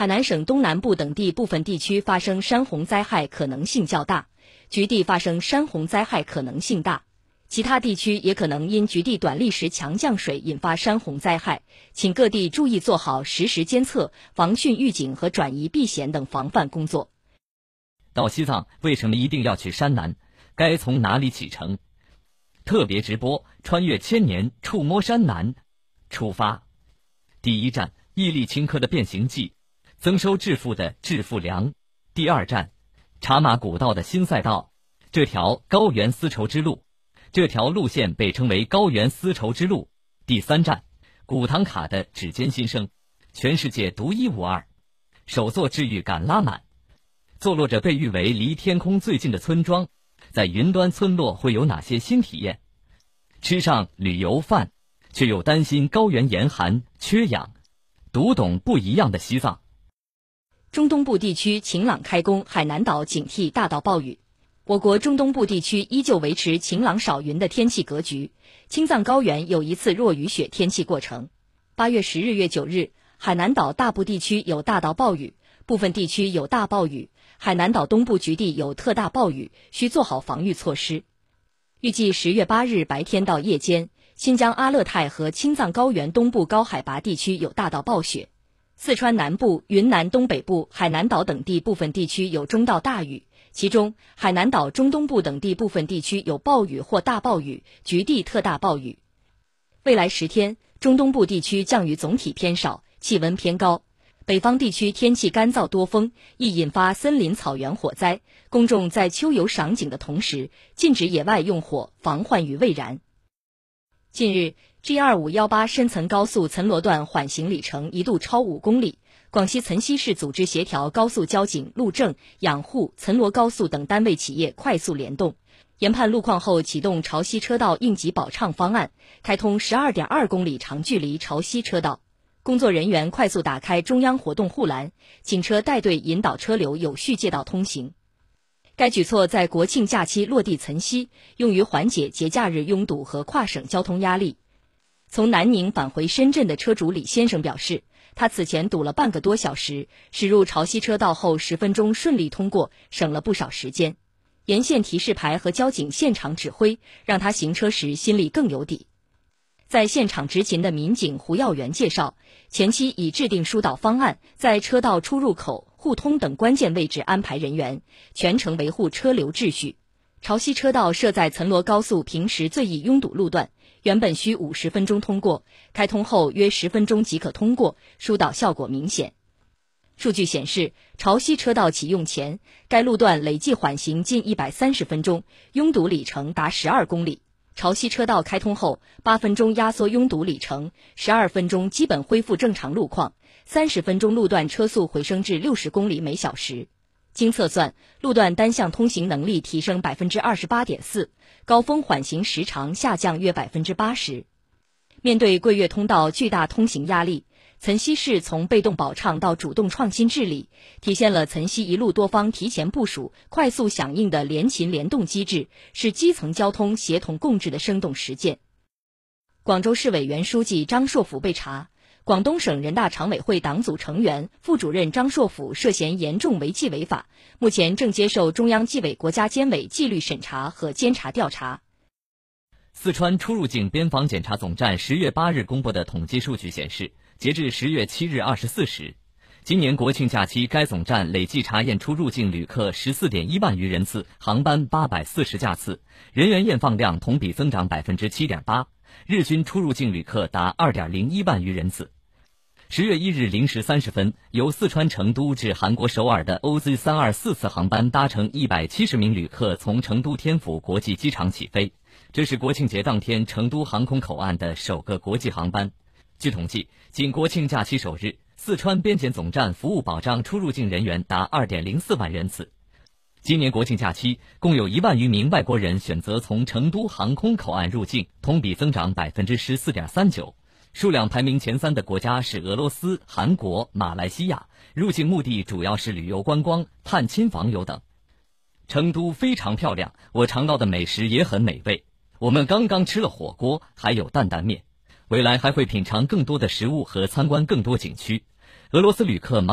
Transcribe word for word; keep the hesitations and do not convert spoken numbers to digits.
海南省东南部等地部分地区发生山洪灾害可能性较大，局地发生山洪灾害可能性大。其他地区也可能因局地短历时强降水引发山洪灾害，请各地注意做好实时监测、防汛预警和转移避险等防范工作。 到西藏为什么一定要去山南？该从哪里启程？特别直播穿越千年，触摸山南，出发。第一站，毅力顷刻的变形记，增收致富的致富粮。第二站，茶马古道的新赛道，这条高原丝绸之路。这条路线被称为高原丝绸之路。第三站，古唐卡的指尖新生，全世界独一无二。首座治愈感拉满，坐落着被誉为离天空最近的村庄，在云端村落会有哪些新体验？吃上旅游饭，却又担心高原严寒缺氧，读懂不一样的西藏。 中东部地区晴朗开工，海南岛警惕大到暴雨。我国中东部地区依旧维持晴朗少云的天气格局，青藏高原有一次弱雨雪天气过程。八月十日月九日，海南岛大部地区有大到暴雨，部分地区有大暴雨，海南岛东部局地有特大暴雨，需做好防御措施。预计十月八日白天到夜间，新疆阿勒泰和青藏高原东部高海拔地区有大到暴雪，四川南部、云南东北部、海南岛等地部分地区有中到大雨，其中海南岛中东部等地部分地区有暴雨或大暴雨，局地特大暴雨。未来十天，中东部地区降雨总体偏少，气温偏高。北方地区天气干燥多风，易引发森林草原火灾，公众在秋游赏景的同时，禁止野外用火，防患于未然。近日 G 二五一八 深层高速岑罗段缓行里程一度超五公里，广西岑溪市组织协调高速交警、路政、养护、岑罗高速等单位企业快速联动，研判路况后启动潮汐车道应急保畅方案，开通 十二点二公里长距离潮汐车道。工作人员快速打开中央活动护栏，警车带队引导车流有序借道通行。该举措在国庆假期落地岑溪，用于缓解节假日拥堵和跨省交通压力。从南宁返回深圳的车主李先生表示，他此前堵了半个多小时，驶入潮汐车道后十分钟顺利通过，省了不少时间。沿线提示牌和交警现场指挥，让他行车时心里更有底。在现场执勤的民警胡耀元介绍，前期已制定疏导方案，在车道出入口、互通等关键位置安排人员，全程维护车流秩序。潮汐车道设在岑罗高速平时最易拥堵路段，原本需五十分钟通过，开通后约十分钟即可通过，疏导效果明显。数据显示，潮汐车道启用前，该路段累计缓行近一百三十分钟，拥堵里程达十二公里。潮汐车道开通后，八分钟压缩拥堵里程，十二分钟基本恢复正常路况，三十分钟路段车速回升至六十公里每小时。经测算，路段单向通行能力提升 百分之二十八点四， 高峰缓行时长下降约 百分之八十。面对桂粤通道巨大通行压力，岑溪市从被动保畅到主动创新治理，体现了岑溪一路多方提前部署、快速响应的联勤联动机制，是基层交通协同共治的生动实践。广州市委原书记张硕甫被查，广东省人大常委会党组成员、副主任张硕甫涉嫌严重违纪违法，目前正接受中央纪委国家监委纪律审查和监察调查。 四川出入境边防检查总站十月八日公布的统计数据显示，截至十月七日二十四时，今年国庆假期该总站累计查验出入境旅客 十四点一万余人次，航班八百四十架次，人员验放量同比增长 百分之七点八， 日均出入境旅客达 二点零一万余人次。十月一日零时三十分，由四川成都至韩国首尔的 O Z 三二四 次航班搭乘一百七十名旅客从成都天府国际机场起飞，这是国庆节当天成都航空口岸的首个国际航班。据统计，仅国庆假期首日，四川边检总站服务保障出入境人员达 二点零四万人次。今年国庆假期，共有一万余名外国人选择从成都航空口岸入境，同比增长 百分之十四点三九。数量排名前三的国家是俄罗斯、韩国、马来西亚，入境目的主要是旅游观光、探亲访友等。成都非常漂亮，我尝到的美食也很美味。我们刚刚吃了火锅，还有担担面。未来还会品尝更多的食物和参观更多景区。俄罗斯旅客